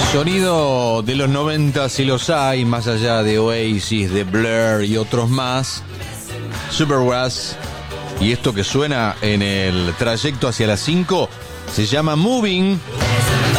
Sonido de los 90 si los hay, más allá de Oasis, de Blur y otros más. Supergrass. Y esto que suena en el trayecto hacia las 5 se llama Moving.